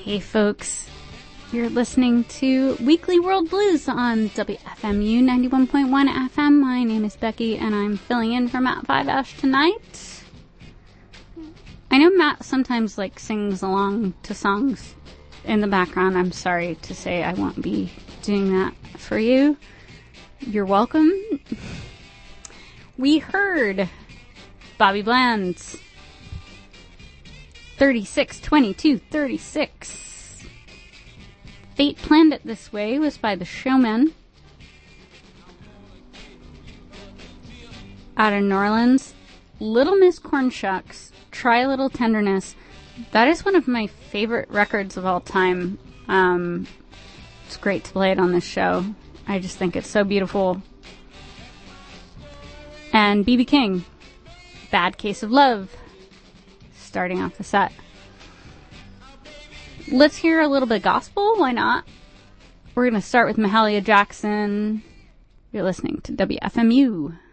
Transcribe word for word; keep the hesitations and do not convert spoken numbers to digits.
Hey folks, you're listening to Weekly World Blues on W F M U ninety-one point one F M. My name is Becky and I'm filling in for Matt Five Ash tonight. I know Matt sometimes like sings along to songs in the background. I'm sorry to say I won't be doing that for you. You're welcome. We heard Bobby Bland's thirty-six twenty-two thirty-six. Fate Planned It This Way was by The Showmen. Out of New Orleans, Little Miss Cornshucks, Try a Little Tenderness. That is one of my favorite records of all time. Um, it's great to play it on this show. I just think it's so beautiful. And B B King, Bad Case of Love, starting off the set. Let's hear a little bit of gospel. Why not? We're going to start with Mahalia Jackson. You're listening to W F M U.